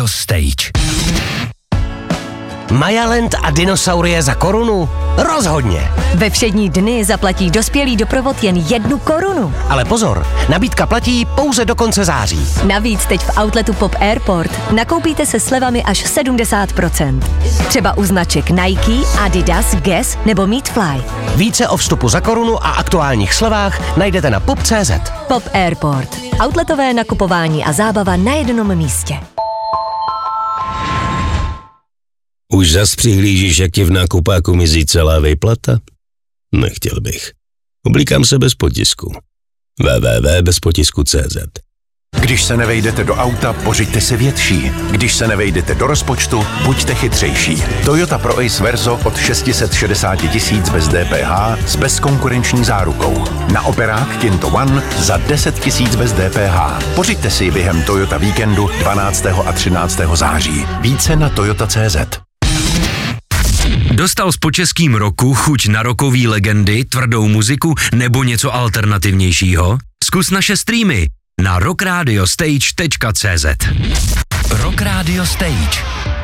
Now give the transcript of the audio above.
Radio Stage. Majaland a dinosaurie za korunu? Rozhodně. Ve všední dny zaplatí dospělý doprovod jen 1 korunu. Ale pozor, nabídka platí pouze do konce září. Navíc teď v outletu Pop Airport nakoupíte se slevami až 70%. Třeba u značek Nike, Adidas, Guess nebo Meatfly. Více o vstupu za korunu a aktuálních slevách najdete na pop.cz. Pop Airport. Outletové nakupování a zábava na jednom místě. Už zas přihlížíš, jak ti v nákupáku mizí celá výplata? Nechtěl bych. Oblíkám se bez potisku. www.bezpotisku.cz. Když se nevejdete do auta, pořiďte si větší. Když se nevejdete do rozpočtu, buďte chytřejší. Toyota Pro Ace Verso od 660 000 bez DPH s bezkonkurenční zárukou. Na operák Kinto One za 10 000 bez DPH. Pořiďte si během Toyota Víkendu 12. a 13. září. Více na toyota.cz. Dostal s počeským roku chuť na rokový legendy, tvrdou muziku nebo něco alternativnějšího? Zkus naše streamy na rockradiostage.cz. Rock Radio Stage.